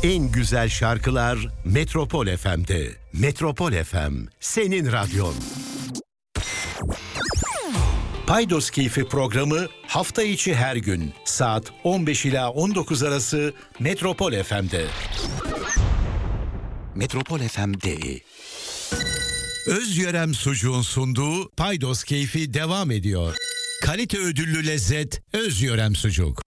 En güzel şarkılar Metropol FM'de. Metropol FM, senin radyon. Paydos Keyfi programı hafta içi her gün saat 15 ila 19 arası Metropol FM'de. Metropol FM'de. Özyörem Sucuğun sunduğu Paydos Keyfi devam ediyor. Kalite ödüllü lezzet Özyörem Sucuk.